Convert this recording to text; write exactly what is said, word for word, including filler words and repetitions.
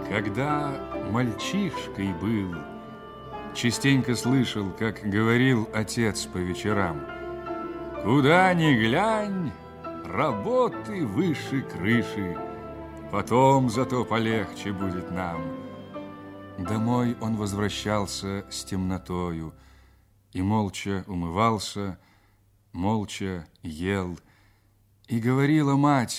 Когда мальчишкой был, частенько слышал, как говорил отец по вечерам: куда ни глянь, работы выше крыши, потом зато полегче будет нам. Домой он возвращался с темнотою и молча умывался, молча ел. И говорила мать: